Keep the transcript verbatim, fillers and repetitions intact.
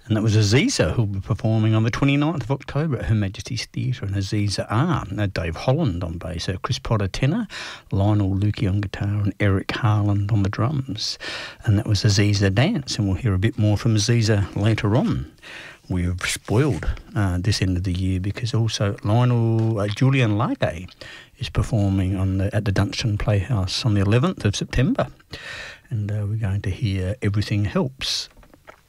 And that was Aziza, who'll be performing on the twenty-ninth of October at Her Majesty's Theatre, and Aziza are uh, Dave Holland on bass, uh, Chris Potter tenor, Lionel Lukey on guitar, and Eric Harland on the drums. And that was Aziza Dance, and we'll hear a bit more from Aziza later on. We've spoiled uh, this end of the year because also Lionel uh, Julian Lage is performing on the, at the Dunstan Playhouse on the eleventh of September. And uh, we're going to hear Everything Helps.